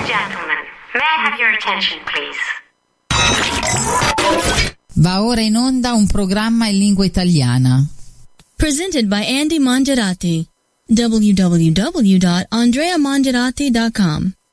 gentlemen, may I have your attention, please? Va ora in onda un programma in lingua italiana. Presented by Andy Mongerati. www.andreamongerati.com